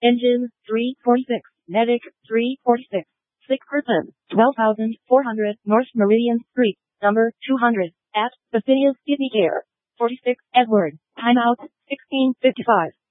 Engine 346. Medic 346. Sick person 12,400 North Meridian Street, number 200, at Bethania's Kidney Care. 46 Edward. Timeout 16:55.